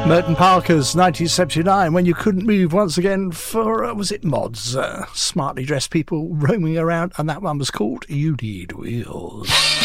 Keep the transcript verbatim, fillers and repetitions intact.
Merton Parker's nineteen seventy-nine, When You Couldn't Move, once again for, uh, was it Mods? Uh, smartly dressed people roaming around, and that one was called You Need Wheels.